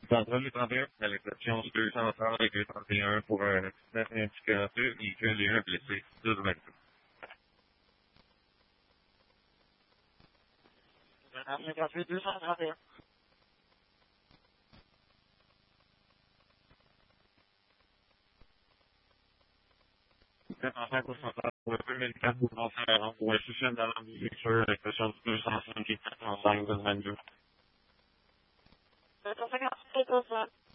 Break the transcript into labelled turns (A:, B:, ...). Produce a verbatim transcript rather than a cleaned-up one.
A: Central du trente et un, à l'exception du deux cent trente et deux cent trente et un pour un accident indicateur, véhicule et un blessé, deux vingt-deux. cinquante-huit, deux cent trente et un. cinquante-cinq au central pour le deux mille quatre pour passer à la rampe pour un système d'alarme du véhicule à l'exception du deux cent cinq et quatre cent cinq, deux vingt-deux. cinquante-cinq au central.